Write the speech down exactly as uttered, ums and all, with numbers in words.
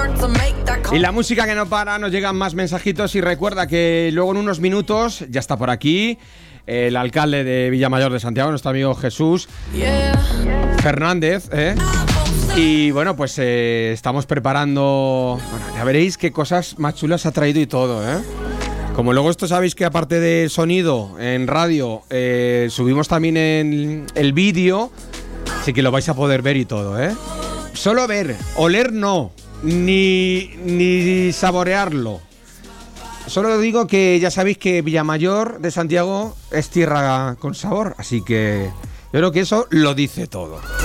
Y la música que no para, nos llegan más mensajitos y recuerda que luego en unos minutos ya está por aquí el alcalde de Villamayor de Santiago, nuestro amigo Jesús Fernández, ¿eh? Y bueno, pues eh, estamos preparando, bueno, ya veréis qué cosas más chulas ha traído y todo, ¿eh? Como luego esto sabéis que aparte de sonido en radio, eh, subimos también en el vídeo, así que lo vais a poder ver y todo, ¿eh? Solo ver, oler no, ni, ni saborearlo. Solo digo que ya sabéis que Villamayor de Santiago es tierra con sabor, así que yo creo que eso lo dice todo.